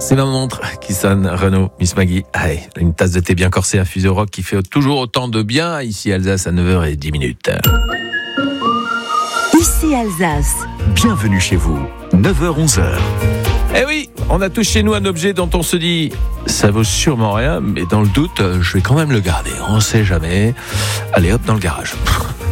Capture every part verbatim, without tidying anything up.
C'est ma montre qui sonne, Renaud, Miss Maggie. Allez, une tasse de thé bien corsée infusée au rock qui fait toujours autant de bien. Ici Alsace à neuf heures dix. Ici Alsace. Bienvenue chez vous, neuf heures onze. Eh oui, on a tous chez nous un objet dont on se dit ça vaut sûrement rien, mais dans le doute, je vais quand même le garder. On ne sait jamais. Allez hop, dans le garage. Pourquoi ?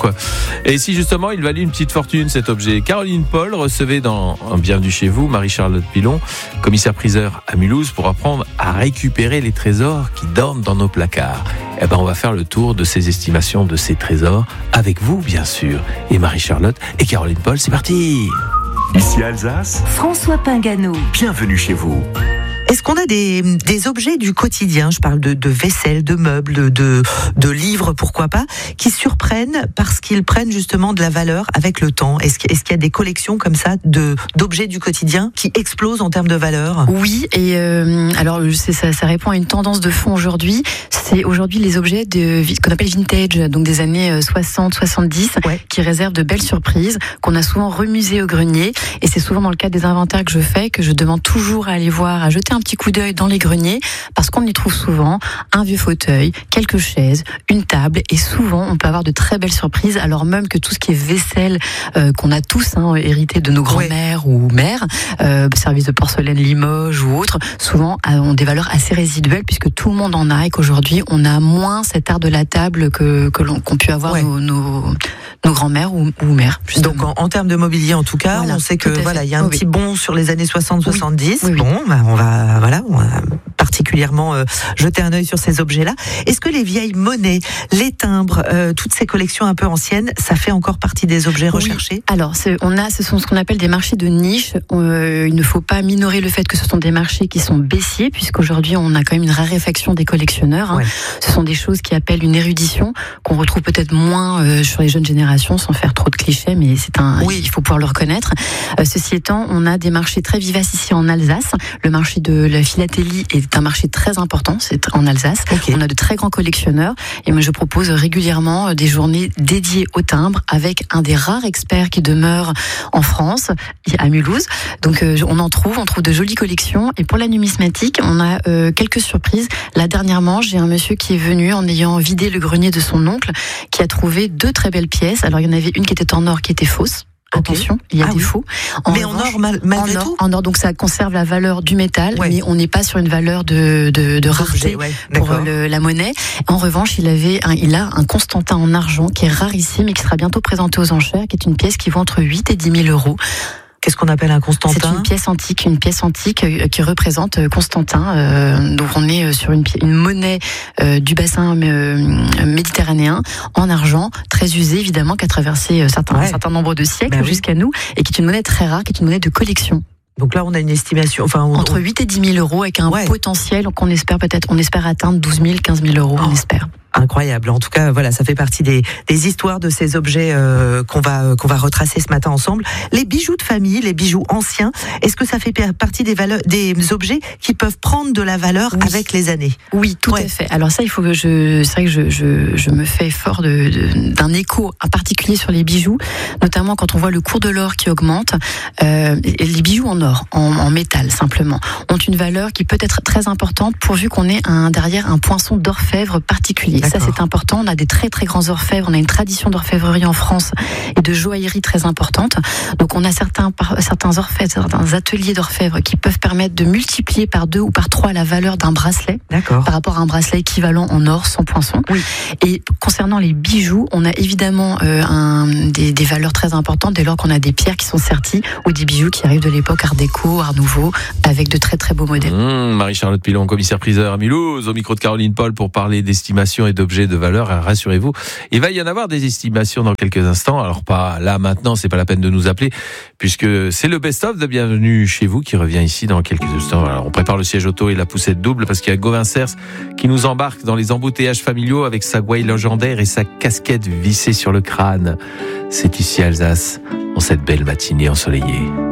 Et si justement il valait une petite fortune cet objet. Caroline Paul recevait dans un Bienvenue chez vous Marie-Charlotte Pilon, commissaire-priseur à Mulhouse, pour apprendre à récupérer les trésors qui dorment dans nos placards. Eh ben on va faire le tour de ces estimations de ces trésors avec vous bien sûr. Et Marie-Charlotte et Caroline Paul, c'est parti. Ici Alsace, François Pingano. bienvenue chez vous. Est-ce qu'on a des, des objets du quotidien, je parle de, de vaisselle, de meubles, de, de livres, pourquoi pas, qui surprennent parce qu'ils prennent justement de la valeur avec le temps? Est-ce, est-ce qu'il y a des collections comme ça de, d'objets du quotidien qui explosent en termes de valeur? Oui, et euh, alors c'est, ça, ça répond à une tendance de fond aujourd'hui. C'est aujourd'hui les objets de, qu'on appelle vintage, donc des années soixante soixante-dix, ouais. qui réservent de belles surprises, qu'on a souvent remusées au grenier. Et c'est souvent dans le cadre des inventaires que je fais que je demande toujours à aller voir, à jeter un petit coup d'œil dans les greniers, parce qu'on y trouve souvent un vieux fauteuil, quelques chaises, une table, et souvent on peut avoir de très belles surprises, alors même que tout ce qui est vaisselle euh, qu'on a tous hein, hérité de nos grands-mères ouais. ou mères, euh, services de porcelaine Limoges ou autres, souvent euh, ont des valeurs assez résiduelles puisque tout le monde en a et qu'aujourd'hui on a moins cet art de la table que, que l'on, qu'ont pu avoir ouais. nos, nos, nos grands-mères ou, ou mères. Justement. Donc en, en termes de mobilier en tout cas, voilà, on sait que voilà il y a un oui. petit bond sur les années soixante soixante-dix. Oui. Oui, oui. Bon, bah, on va voilà, on va particulièrement euh, jeter un œil sur ces objets-là. Est-ce que les vieilles monnaies, les timbres, euh, toutes ces collections un peu anciennes, ça fait encore partie des objets recherchés? Oui. Alors, c'est, on a, ce sont ce qu'on appelle des marchés de niche. Euh, il ne faut pas minorer le fait que ce sont des marchés qui sont baissiers, puisqu'aujourd'hui on a quand même une raréfaction des collectionneurs. Hein. Ouais. Ce sont des choses qui appellent une érudition qu'on retrouve peut-être moins euh, sur les jeunes générations, sans faire trop de clichés, mais c'est un, oui. il faut pouvoir le reconnaître. Euh, ceci étant, on a des marchés très vivaces ici en Alsace. Le marché de la philatélie est un marché très important, c'est en Alsace. Okay. On a de très grands collectionneurs et moi je propose régulièrement des journées dédiées au timbre avec un des rares experts qui demeure en France, à Mulhouse. Donc euh, on en trouve, on trouve de jolies collections. Et pour la numismatique, on a euh, quelques surprises. Là dernièrement, j'ai un monsieur qui est venu en ayant vidé le grenier de son oncle, qui a trouvé deux très belles pièces. Alors il y en avait une qui était en or, qui était fausse. Attention, il y a ah des oui. faux. En mais revanche, en or, mal, malgré en or, tout en or, donc ça conserve la valeur du métal, ouais. mais on n'est pas sur une valeur de, de, de rareté ouais, pour le, la monnaie. En revanche, il avait, un, il a un Constantin en argent qui est rarissime et qui sera bientôt présenté aux enchères, qui est une pièce qui vaut entre huit et dix mille euros. Qu'est-ce qu'on appelle un Constantin? C'est une pièce antique, une pièce antique qui représente Constantin. Euh, donc on est sur une, une monnaie euh, du bassin euh, méditerranéen en argent, très usée évidemment, qui a traversé certains, ouais. un certain nombre de siècles ben jusqu'à oui. nous, et qui est une monnaie très rare, qui est une monnaie de collection. Donc là, on a une estimation, enfin on... entre huit et dix mille euros, avec un ouais. potentiel qu'on espère peut-être, on espère atteindre douze mille, quinze mille euros, oh. on espère. Incroyable. En tout cas, voilà, ça fait partie des, des histoires de ces objets euh, qu'on va qu'on va retracer ce matin ensemble. Les bijoux de famille, les bijoux anciens, est-ce que ça fait partie des valeurs, des objets qui peuvent prendre de la valeur oui. avec les années? Oui, tout ouais. à fait. Alors ça, il faut que je, c'est vrai que je je, je me fais fort de, de, d'un écho en particulier sur les bijoux, notamment quand on voit le cours de l'or qui augmente. Euh, les bijoux en or, en, en métal simplement, ont une valeur qui peut être très importante pourvu qu'on ait un derrière un poinçon d'orfèvre particulier. D'accord. Ça, c'est important. On a des très, très grands orfèvres. On a une tradition d'orfèvrerie en France et de joaillerie très importante. Donc, on a certains, certains orfèvres, certains ateliers d'orfèvres qui peuvent permettre de multiplier par deux ou par trois la valeur d'un bracelet. D'accord. Par rapport à un bracelet équivalent en or sans poinçon. Oui. Et concernant les bijoux, on a évidemment euh, un, des, des valeurs très importantes dès lors qu'on a des pierres qui sont serties ou des bijoux qui arrivent de l'époque Art déco, Art nouveau, avec de très, très beaux modèles. Mmh, Marie-Charlotte Pilon, commissaire-priseur à Mulhouse, au micro de Caroline Paul pour parler d'estimation et d'objets de valeur. Rassurez-vous, il va y en avoir des estimations dans quelques instants. Alors pas là maintenant, c'est pas la peine de nous appeler puisque c'est le best-of de Bienvenue chez vous qui revient ici dans quelques instants. Alors on prépare le siège auto et la poussette double parce qu'il y a Gauvin Cers qui nous embarque dans les embouteillages familiaux avec sa gouaille légendaire et sa casquette vissée sur le crâne. C'est ici Alsace, en cette belle matinée ensoleillée.